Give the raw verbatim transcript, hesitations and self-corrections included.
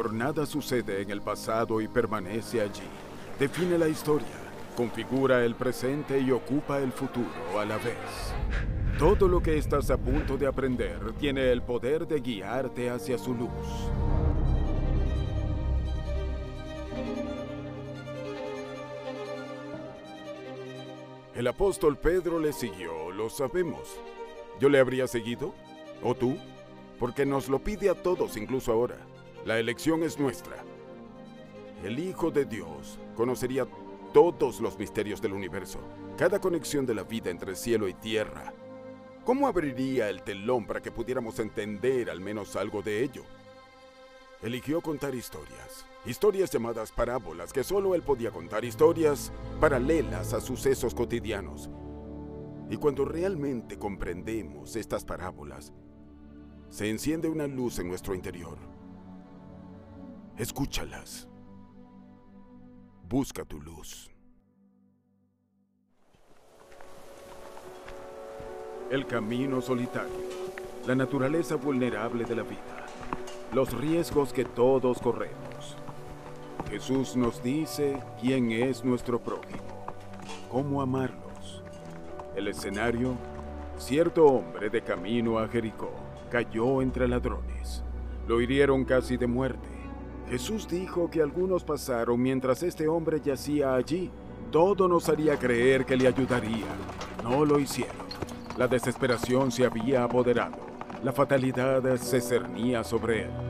Señor nada sucede en el pasado y permanece allí. Define la historia, configura el presente y ocupa el futuro a la vez. Todo lo que estás a punto de aprender tiene el poder de guiarte hacia su luz. El apóstol Pedro le siguió, lo sabemos. ¿Yo le habría seguido? ¿O tú? Porque nos lo pide a todos, incluso ahora. La elección es nuestra. El Hijo de Dios conocería todos los misterios del universo, cada conexión de la vida entre cielo y tierra. ¿Cómo abriría el telón para que pudiéramos entender al menos algo de ello? Eligió contar historias, historias llamadas parábolas que solo él podía contar, historias paralelas a sucesos cotidianos. Y cuando realmente comprendemos estas parábolas, se enciende una luz en nuestro interior. Escúchalas. Busca tu luz. El camino solitario, la naturaleza vulnerable de la vida, los riesgos que todos corremos. Jesús nos dice quién es nuestro prójimo, cómo amarlos. El escenario, cierto hombre de camino a Jericó cayó entre ladrones. Lo hirieron casi de muerte. Jesús dijo que algunos pasaron mientras este hombre yacía allí. Todo nos haría creer que le ayudaría. No lo hicieron. La desesperación se había apoderado. La fatalidad se cernía sobre él.